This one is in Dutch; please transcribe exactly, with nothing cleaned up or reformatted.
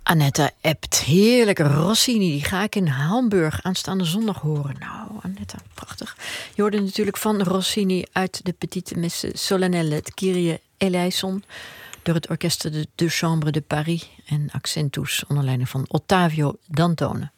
Annette appt. Heerlijk. Rossini, die ga ik in Hamburg aanstaande zondag horen. Nou, Annette, prachtig. Je hoorde natuurlijk van Rossini uit de Petite Messe Solennelle, het Kyrie eleison, door het orkest de Deux Chambres de Paris en Accentus onder leiding van Ottavio Dantone.